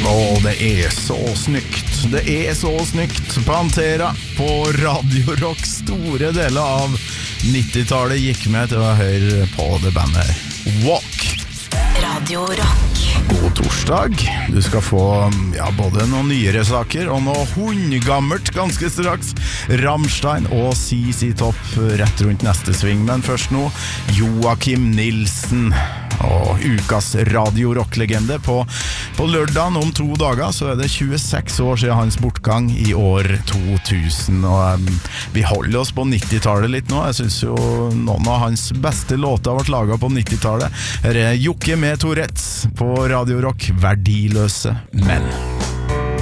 Det er så snykt. Det er så snykt. Pantera på Radio Rock. Store deler av 90-tallet gikk med til å høre på det bandet her. Walk. Radio Rock. God torsdag. Du skal få både noen nyere saker og noe hundgammelt ganske straks. Rammstein og CC Top rett rundt neste sving. Men først nå Joakim Nilsen og ukas Radio Rock-legende. På lørdagen om 2 dager så er det 26 år siden hans bortgang i år 2000. Og vi holder oss på 90-tallet litt nå. Jeg synes jo noen av hans beste låter har vært laget på 90-tallet. Her er Jokke med Tourettes på Radio Rock, Verdiløse menn.